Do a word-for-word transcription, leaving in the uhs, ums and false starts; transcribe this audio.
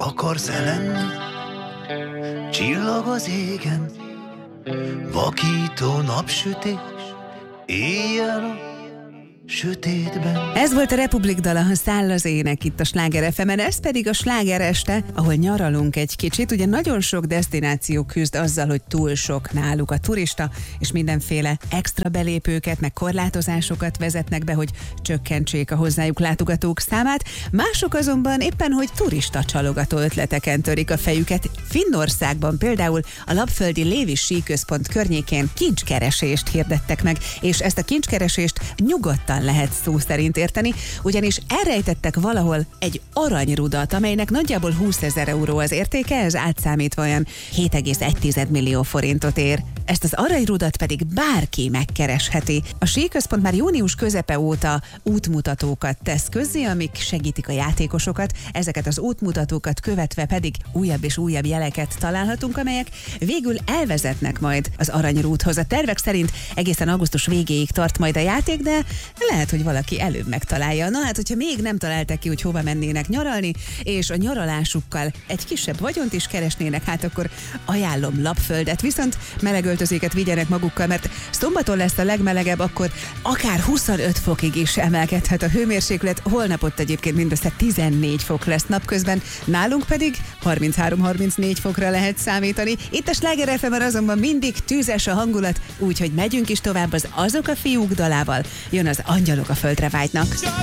akarsz-e lenni? Csillag az égen, vakító napsütés, éjjel a sötétben. Ez volt a Republik dala, ha száll az ének itt a Sláger ef emen, ez pedig a Sláger este, ahol nyaralunk egy kicsit. Ugye nagyon sok desztináció küzd azzal, hogy túl sok náluk a turista, és mindenféle extra belépőket, meg korlátozásokat vezetnek be, hogy csökkentsék a hozzájuk látogatók számát. Mások azonban éppen, hogy turista csalogató ötleteken törik a fejüket. Finnországban például a lapföldi Lévis síközpont környékén kincskeresést hirdettek meg, és ezt a kincskeresést nyugodtan lehet szó szerint érteni, ugyanis elrejtettek valahol egy aranyrudat, amelynek nagyjából húszezer euró az értéke, ez átszámítva olyan hét egész egy millió forintot ér. Ezt az aranyrudat pedig bárki megkeresheti. A síközpont már június közepe óta útmutatókat tesz közzé, amik segítik a játékosokat, ezeket az útmutatókat követve pedig újabb és újabb jeleket találhatunk, amelyek végül elvezetnek majd az aranyrúthoz. A tervek szerint egészen augusztus végéig tart majd a játék, de lehet, hogy valaki előbb megtalálja. Na hát, hogyha még nem találták ki, hogy hova mennének nyaralni, és a nyaralásukkal egy kisebb vagyont is keresnének, hát akkor ajánlom Lapföldet, viszont meleg öltözéket vigyenek magukkal, mert szombaton lesz a legmelegebb, akkor akár huszonöt fokig is emelkedhet a hőmérséklet, holnap ott egyébként mindössze tizennégy fok lesz napközben, nálunk pedig harminchárom-harmincnégy fokra lehet számítani. Itt a Sláger ef emen azonban mindig tűzes a hangulat, úgyhogy megyünk is tovább az Azok a fiúk dalával. Jön az Angyalok a földre vágynak.